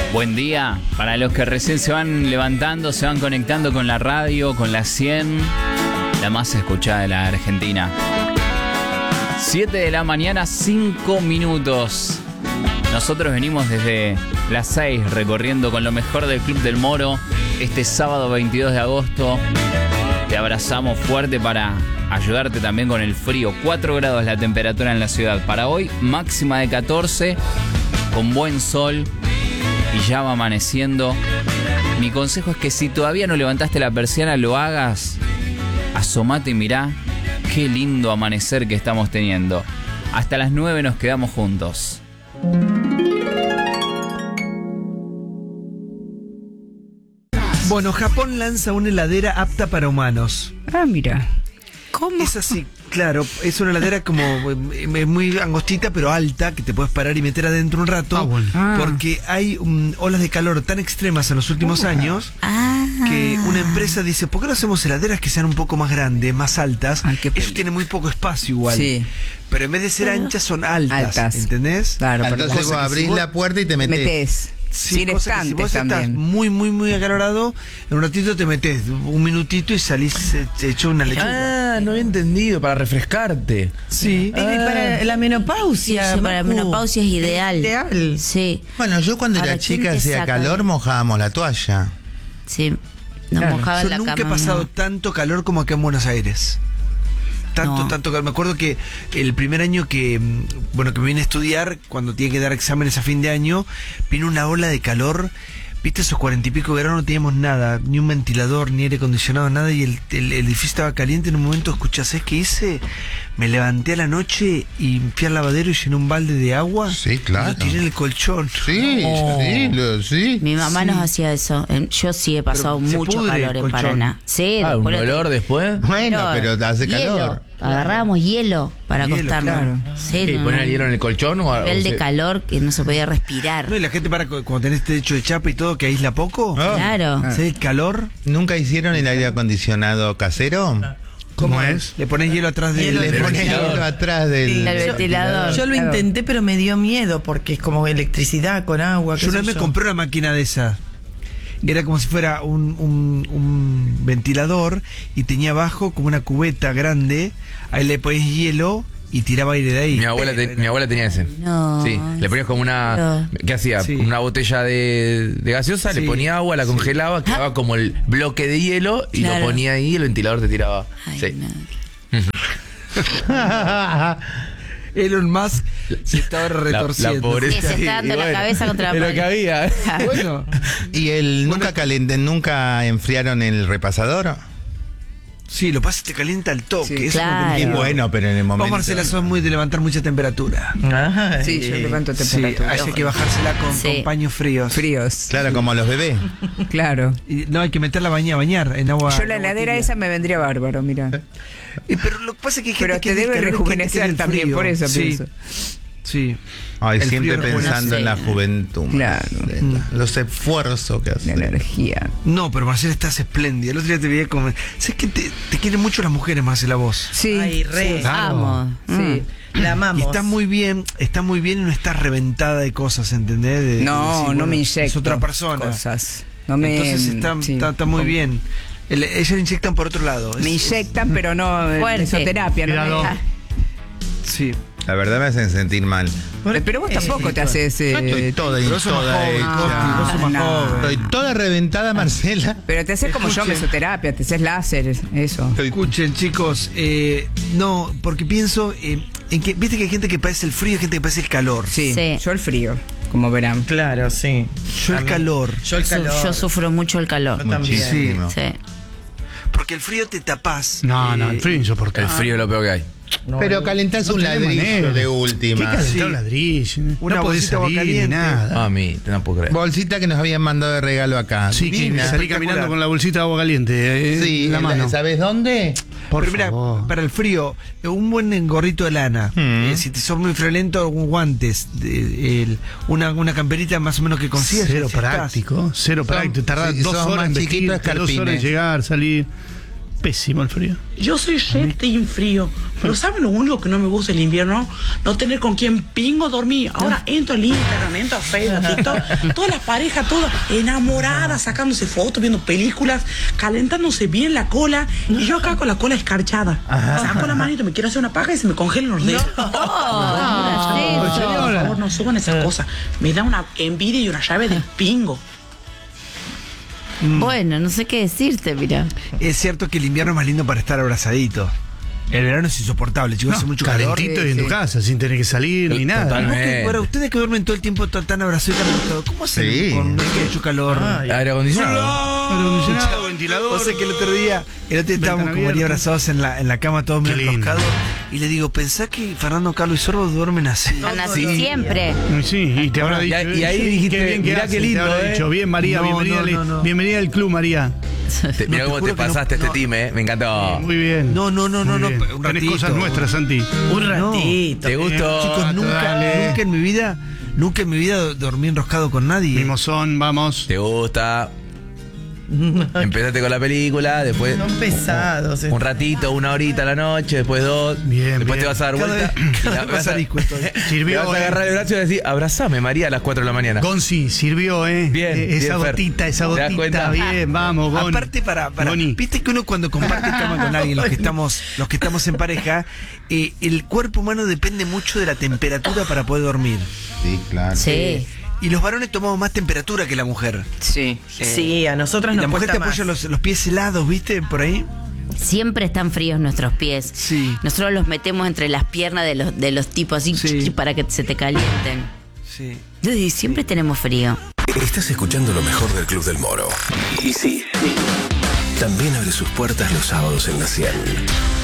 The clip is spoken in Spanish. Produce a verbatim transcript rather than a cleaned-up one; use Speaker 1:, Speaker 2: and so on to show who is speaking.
Speaker 1: Buen día para los que recién se van levantando, se van conectando con la radio, con la cien, la más escuchada de la Argentina. siete de la mañana, cinco minutos. Nosotros venimos desde las seis recorriendo con lo mejor del Club del Moro. Este sábado veintidós de agosto te abrazamos fuerte para ayudarte también con el frío. cuatro grados la temperatura en la ciudad. Para hoy, máxima de catorce, con buen sol y ya va amaneciendo. Mi consejo es que si todavía no levantaste la persiana, lo hagas. Asomate y mirá qué lindo amanecer que estamos teniendo. Hasta las nueve nos quedamos juntos.
Speaker 2: Bueno, Japón lanza una heladera apta para humanos.
Speaker 3: Ah, mira. ¿Cómo?
Speaker 2: Es así, claro, es una heladera como eh, muy angostita pero alta, que te puedes parar y meter adentro un rato,
Speaker 3: ah, bueno. ah.
Speaker 2: porque hay um, olas de calor tan extremas en los últimos ah. años
Speaker 3: ah.
Speaker 2: que una empresa dice, ¿por qué no hacemos heladeras que sean un poco más grandes, más altas?
Speaker 3: Ay,
Speaker 2: eso tiene muy poco espacio igual.
Speaker 3: Sí.
Speaker 2: Pero en vez de ser anchas son altas,
Speaker 3: altas.
Speaker 2: ¿entendés?
Speaker 4: Claro, entonces vos abrís si vos la puerta y te metés.
Speaker 3: metés.
Speaker 2: Sí,
Speaker 3: sin estantes
Speaker 2: si vos
Speaker 3: también.
Speaker 2: estás muy, muy, muy acalorado, en un ratito te metés un minutito y salís hecho una lechuga.
Speaker 4: Ah, no había entendido, para refrescarte.
Speaker 2: Sí.
Speaker 5: Ah. Para la menopausia.
Speaker 6: Sí, para la menopausia es ideal.
Speaker 5: Ideal.
Speaker 6: Sí.
Speaker 4: Bueno, yo cuando
Speaker 6: Ahora,
Speaker 4: era
Speaker 6: ¿quién
Speaker 4: chica
Speaker 6: te
Speaker 4: hacía
Speaker 6: saca?
Speaker 4: calor, mojábamos la toalla.
Speaker 6: Sí. Nos
Speaker 3: Claro.
Speaker 6: mojaban
Speaker 2: Yo
Speaker 6: la
Speaker 2: nunca
Speaker 6: cama.
Speaker 2: he pasado
Speaker 6: ¿no?
Speaker 2: tanto calor como acá en Buenos Aires. Tanto,
Speaker 6: No.
Speaker 2: tanto calor. Me acuerdo que el primer año que, bueno, que me vine a estudiar, cuando tenía que dar exámenes a fin de año, vino una ola de calor. Viste, esos cuarenta y pico de verano no teníamos nada, ni un ventilador, ni aire acondicionado, nada, y el, el, el edificio estaba caliente. En un momento, escuchás, ¿sabes qué hice? Me levanté a la noche y fui al lavadero y llené un balde de agua.
Speaker 4: Sí, claro.
Speaker 2: Y lo tiré en el colchón.
Speaker 4: Sí,
Speaker 2: Oh.
Speaker 4: sí, lo, sí.
Speaker 6: Mi mamá
Speaker 2: Sí.
Speaker 6: nos hacía eso. Eh, Yo sí he pasado
Speaker 2: Pero se
Speaker 6: mucho
Speaker 2: pudre el
Speaker 6: calor en
Speaker 2: colchón.
Speaker 6: Paraná. Sí,
Speaker 7: Ah, un
Speaker 6: después lo-
Speaker 7: olor después.
Speaker 4: Bueno, pero hace
Speaker 6: hielo.
Speaker 4: calor.
Speaker 6: Agarrábamos hielo para
Speaker 2: Hielo,
Speaker 6: acostarnos.
Speaker 2: claro.
Speaker 6: Sí,
Speaker 7: ¿Y
Speaker 6: no,
Speaker 7: poner
Speaker 6: no.
Speaker 7: el hielo en el colchón o
Speaker 6: Nivel
Speaker 7: o
Speaker 6: de
Speaker 7: se-
Speaker 6: calor que no se podía respirar.
Speaker 2: No, y la gente para cu- cuando tenés techo de chapa y todo, que aísla poco.
Speaker 4: Ah.
Speaker 6: Claro.
Speaker 2: ¿Sabes el calor?
Speaker 4: ¿Nunca hicieron el aire acondicionado casero?
Speaker 2: ¿Cómo es? Le pones hielo atrás del...
Speaker 5: Hielo
Speaker 4: Le
Speaker 5: del
Speaker 4: pones
Speaker 5: ventilador.
Speaker 4: hielo atrás del...
Speaker 6: El ventilador.
Speaker 5: Yo lo
Speaker 3: Claro.
Speaker 5: intenté, pero me dio miedo porque es como electricidad con agua. qué
Speaker 2: Yo una
Speaker 5: sé
Speaker 2: vez me
Speaker 5: yo.
Speaker 2: compré una máquina de esa. Era como si fuera un, un, un ventilador y tenía abajo como una cubeta grande. Ahí le ponías hielo y tiraba aire de ahí.
Speaker 7: Mi abuela, te- mi abuela tenía ese.
Speaker 6: No.
Speaker 7: Sí, le ponías como una... ¿Qué hacía?
Speaker 2: Sí.
Speaker 7: Una botella de, de gaseosa,
Speaker 2: Sí.
Speaker 7: le ponía agua, la congelaba, quedaba como el bloque de hielo y
Speaker 6: Claro.
Speaker 7: lo ponía ahí y el ventilador te tiraba.
Speaker 6: Ay,
Speaker 7: Sí.
Speaker 6: no.
Speaker 2: Elon Musk se estaba
Speaker 7: La,
Speaker 2: retorciendo.
Speaker 7: la pobreza.
Speaker 6: Sí, se está dando la cabeza contra la
Speaker 7: Es lo
Speaker 6: pared.
Speaker 7: que había.
Speaker 2: Bueno,
Speaker 4: ¿Y el
Speaker 2: Bueno.
Speaker 4: nunca calenten, nunca enfriaron el repasador?
Speaker 2: sí, lo pasa y te calienta al toque.
Speaker 3: Sí,
Speaker 2: Eso es
Speaker 6: claro.
Speaker 2: lo que
Speaker 4: Y
Speaker 2: me-
Speaker 4: bueno, pero en el
Speaker 2: Vos,
Speaker 4: momento...
Speaker 2: Marcela, sos muy de levantar mucha temperatura.
Speaker 5: Ay.
Speaker 3: Sí, yo levanto
Speaker 2: Sí,
Speaker 3: temperatura.
Speaker 2: hay que bajársela con,
Speaker 6: Sí.
Speaker 2: con paños fríos.
Speaker 3: Fríos.
Speaker 4: Claro, como los bebés.
Speaker 3: Claro.
Speaker 2: Y no, hay que meterla a bañar, bañar en agua.
Speaker 3: Yo la
Speaker 2: en agua
Speaker 3: heladera
Speaker 2: tibia.
Speaker 3: esa me vendría bárbaro, mira.
Speaker 2: Y pero lo que pasa es que hay gente
Speaker 3: Pero
Speaker 2: que
Speaker 3: te debe
Speaker 2: es del calor y gente que es
Speaker 3: rejuvenecer
Speaker 2: del
Speaker 3: también,
Speaker 2: frío.
Speaker 3: por eso
Speaker 2: Sí,
Speaker 3: pienso.
Speaker 2: sí.
Speaker 4: Ay,
Speaker 2: El
Speaker 4: siempre
Speaker 2: frío rejuvenece.
Speaker 4: pensando en la juventud.
Speaker 3: Claro.
Speaker 4: Marcela. Los esfuerzos que
Speaker 3: La
Speaker 4: hacen.
Speaker 3: energía.
Speaker 2: No, pero Marcela estás espléndida. El otro día te veía como... ¿Sabes que te, te quieren mucho las mujeres, Marcela, vos?
Speaker 3: Sí.
Speaker 5: Ay, re.
Speaker 6: Amo.
Speaker 3: Sí.
Speaker 5: La
Speaker 2: Y
Speaker 5: amamos.
Speaker 2: estás muy bien, estás muy bien y no estás reventada de cosas, ¿entendés? De- de
Speaker 3: No,
Speaker 2: decir,
Speaker 3: no
Speaker 2: bueno,
Speaker 3: me inyecto.
Speaker 2: Es otra persona.
Speaker 3: Cosas. No me,
Speaker 2: Entonces está,
Speaker 3: sí.
Speaker 2: está, está muy bien. El- ellas le inyectan por otro lado.
Speaker 3: Me
Speaker 2: Es-
Speaker 3: inyectan, pero no
Speaker 6: Fuerte.
Speaker 3: mesoterapia. No me- Ah,
Speaker 2: Sí.
Speaker 4: La verdad me hacen sentir mal.
Speaker 3: pero vos tampoco te haces.
Speaker 4: Yo estoy
Speaker 3: Eh,
Speaker 4: toda
Speaker 2: Pero vos sos más
Speaker 4: toda
Speaker 2: joven,
Speaker 4: hecha.
Speaker 2: Costi, vos sos más
Speaker 3: no.
Speaker 2: joven.
Speaker 4: Estoy toda reventada, Marcela.
Speaker 3: pero te haces como yo,
Speaker 2: Escuchen.
Speaker 3: mesoterapia, te haces láser, eso.
Speaker 2: Escuchen, chicos, eh, no, porque pienso eh, en que, viste que hay gente que padece el frío y gente que padece el calor.
Speaker 3: Sí,
Speaker 6: Sí.
Speaker 3: yo el frío, como verán.
Speaker 5: Claro, sí.
Speaker 2: Yo el
Speaker 5: A mí-
Speaker 2: calor.
Speaker 5: Yo el
Speaker 6: Su-
Speaker 5: calor.
Speaker 6: Yo sufro mucho el calor.
Speaker 5: Yo también.
Speaker 4: Muchísimo.
Speaker 6: Sí.
Speaker 2: Porque el frío te tapás.
Speaker 8: No, no,
Speaker 2: eh,
Speaker 8: el frío
Speaker 7: El
Speaker 8: insoportable.
Speaker 7: frío es lo peor que hay.
Speaker 5: No,
Speaker 4: Pero
Speaker 5: no.
Speaker 4: calentás
Speaker 8: No
Speaker 4: un
Speaker 8: tenés
Speaker 4: ladrillo
Speaker 8: manera.
Speaker 4: de
Speaker 8: ¿Qué
Speaker 4: última.
Speaker 8: calentar
Speaker 2: Sí.
Speaker 8: un ladrillo?
Speaker 2: Una
Speaker 8: no podés
Speaker 2: bolsita de agua
Speaker 8: salir ni
Speaker 2: caliente.
Speaker 8: nada.
Speaker 7: A mí, no puedo creer.
Speaker 4: Bolsita que nos habían mandado de regalo acá.
Speaker 8: Sí, que
Speaker 4: Divina.
Speaker 8: salí caminando con la bolsita de agua caliente eh,
Speaker 4: Sí,
Speaker 8: en la mano.
Speaker 4: ¿sabes dónde?
Speaker 8: Por
Speaker 2: Pero mira,
Speaker 8: favor.
Speaker 2: para el frío, eh, un buen gorrito de lana.
Speaker 4: Mm.
Speaker 2: Eh, si te sos muy friolento, un guantes. de- el- una, una camperita más o menos que consigas.
Speaker 8: Cero
Speaker 2: ya estás.
Speaker 8: práctico, cero
Speaker 4: Son-
Speaker 8: práctico. Tardás
Speaker 4: sí,
Speaker 8: dos
Speaker 4: son
Speaker 8: horas
Speaker 4: más
Speaker 8: en
Speaker 4: chiquitos
Speaker 8: vestirte, dos
Speaker 4: escarpines.
Speaker 8: horas en llegar, salir. pésimo el frío.
Speaker 9: Yo soy re team frío, pero ¿saben lo único que no me gusta el invierno? No tener con quién pingo dormir. Ahora entro al Instagram, entro a Facebook, TikTok, todas las parejas, todas enamoradas, sacándose fotos, viendo películas, calentándose bien la cola, y yo acá con la cola escarchada. Saco la manito, me quiero hacer una paja y se me congelan los dedos.
Speaker 6: Oh,
Speaker 9: Por favor, no suban esas cosas. Me da una envidia y una llave de pingo.
Speaker 6: Bueno, no sé qué decirte, mira.
Speaker 2: Es cierto que el invierno es más lindo para estar abrazadito. El verano es insoportable, chicos, hace mucho calor.
Speaker 8: Calentito y en tu casa, sin tener que salir ni nada.
Speaker 2: ¿Vos
Speaker 7: Totalmente.
Speaker 2: que- bueno, ustedes que duermen todo el tiempo tan tan abrazados y tan acostados, ¿cómo hacen
Speaker 4: Sí.
Speaker 2: con mucho calor?
Speaker 7: Aire acondicionado.
Speaker 8: Aire acondicionado, ventilador.
Speaker 2: O sea que el otro día, el otro día estábamos como
Speaker 8: abierta.
Speaker 2: ahí abrazados en la, en la cama, todos
Speaker 8: Qué
Speaker 2: medio
Speaker 8: lindo.
Speaker 2: enroscados. Y le digo, pensá que Fernando, Carlos y Sorbo duermen así.
Speaker 6: Están así siempre.
Speaker 8: Sí, y te habrá
Speaker 7: Y
Speaker 8: dicho.
Speaker 7: ahí- y ahí dijiste,
Speaker 8: qué bien que
Speaker 7: mirá
Speaker 8: hace,
Speaker 7: qué
Speaker 8: te
Speaker 7: lindo,
Speaker 8: habrá
Speaker 7: eh.
Speaker 8: dicho, bien, María,
Speaker 2: No,
Speaker 8: bienvenida,
Speaker 2: no,
Speaker 8: al-
Speaker 2: no, no.
Speaker 8: bienvenida al club, María.
Speaker 7: Te, mirá
Speaker 2: te
Speaker 7: cómo
Speaker 2: juro
Speaker 7: te
Speaker 2: que no-
Speaker 7: pasaste este
Speaker 2: no.
Speaker 7: team, eh. Me encantó.
Speaker 8: Muy bien.
Speaker 2: No, no, no,
Speaker 8: Muy
Speaker 2: no, no,
Speaker 8: bien.
Speaker 2: un
Speaker 8: Tenés
Speaker 2: ratito.
Speaker 8: cosas nuestras, Santi.
Speaker 5: Un ratito.
Speaker 7: ¿Te gustó?
Speaker 2: Chicos, nunca,
Speaker 8: dale.
Speaker 2: nunca en mi vida, nunca en mi vida dormí enroscado con nadie.
Speaker 8: Mimosón, vamos.
Speaker 7: ¿Te gusta? Empezaste con la película, después
Speaker 5: Son pesados.
Speaker 7: un ratito, una horita a la noche, después dos.
Speaker 8: Bien,
Speaker 7: después
Speaker 8: bien.
Speaker 7: te vas a dar
Speaker 2: Cada
Speaker 7: vuelta.
Speaker 2: vez-
Speaker 7: y
Speaker 2: cada
Speaker 7: la-
Speaker 2: vez
Speaker 7: vas
Speaker 2: más
Speaker 7: a-
Speaker 2: arisco estoy.
Speaker 7: Te
Speaker 8: Sirvió,
Speaker 7: vas a
Speaker 8: eh.
Speaker 7: agarrar el brazo y decir, abrazame, María, a las cuatro de la mañana.
Speaker 8: Gonzi, sirvió, ¿eh?
Speaker 7: Bien,
Speaker 8: Eh, Esa
Speaker 7: bien, Fer.
Speaker 8: gotita, esa
Speaker 7: ¿Te das
Speaker 8: gotita.
Speaker 7: cuenta?
Speaker 8: Bien, vamos, Gon.
Speaker 2: Aparte para, para
Speaker 8: Goni.
Speaker 2: viste que uno cuando comparte cama con alguien, los que estamos, los que estamos en pareja, eh, el cuerpo humano depende mucho de la temperatura para poder dormir.
Speaker 4: Sí, claro.
Speaker 6: Sí.
Speaker 2: Y los varones tomamos más temperatura que la mujer.
Speaker 3: Sí.
Speaker 5: Sí, a nosotras
Speaker 2: Y
Speaker 5: nos
Speaker 2: la mujer
Speaker 5: cuesta
Speaker 2: te
Speaker 5: más.
Speaker 2: apoya los, los pies helados, ¿viste? Por ahí.
Speaker 6: Siempre están fríos nuestros pies.
Speaker 2: Sí.
Speaker 6: Nosotros los metemos entre las piernas de los, de los tipos así
Speaker 2: Sí.
Speaker 6: para que se te calienten.
Speaker 2: Sí.
Speaker 6: Y siempre tenemos frío.
Speaker 10: Estás escuchando lo mejor del Club del Moro. Y sí, también abre sus puertas los sábados en la cien.